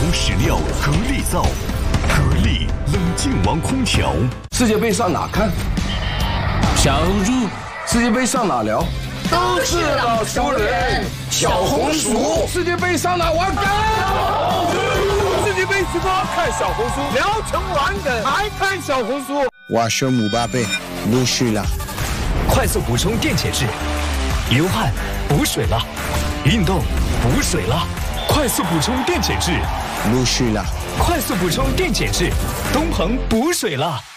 史料格力造，格力冷静王空调。 世界杯上哪看？ 小猪。 世界杯上哪聊？ 都是老熟人。 小红薯。世界杯上哪玩梗？ 世界杯直播看小红书，聊成玩梗还看小红书。 我是姆巴佩，陆续了。 快速补充电解质，流汗补水了，运动补水了，快速补充电解质， 陆续了。 快速补充电解质，东鹏补水了。